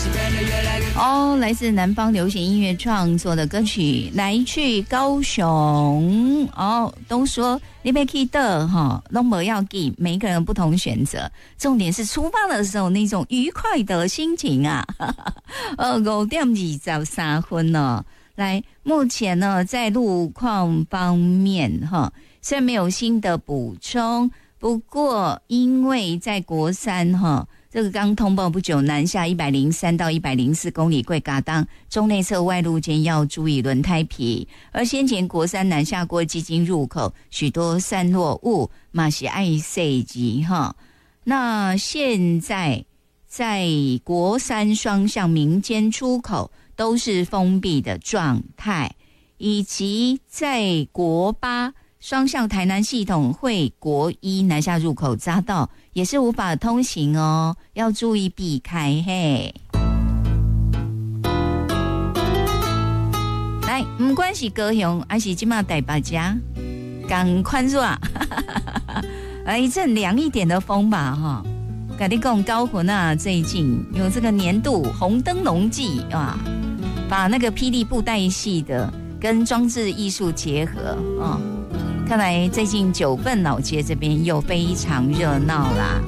哦，来自南方流行音乐创作的歌曲《来去高雄》。哦，都说你别去的哈，都不要给，每个人不同选择。重点是出发的时候那种愉快的心情啊。5点23分呢。来，目前呢，在路况方面哈，虽然没有新的补充，不过因为在国三哈。这个刚通报不久，南下103到104公里贵嘎当中内侧外路间要注意轮胎皮，而先前国三南下过基金入口许多散落物嘛是爱塞级哈。那现在在国三双向民间出口都是封闭的状态，以及在国八双向台南系统会国一南下入口匝道也是无法通行哦，要注意避开嘿。来，不管是高雄还是现在台北家，赶快热，一阵凉一点的风吧哈。跟你讲高雄啊，最近有这个年度红灯笼季啊，把那个霹雳布袋戏的跟装置艺术结合啊。看来最近9份老街这边又非常热闹啦。